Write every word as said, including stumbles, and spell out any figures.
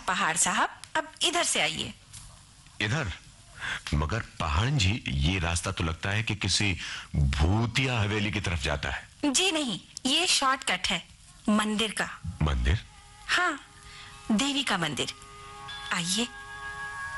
पहाड़ साहब, अब इधर से आइए। इधर? मगर पहाड़ जी, ये रास्ता तो लगता है कि किसी भूतिया हवेली की तरफ जाता है। जी नहीं, ये शॉर्टकट है मंदिर का। मंदिर? हाँ, देवी का मंदिर। आइए।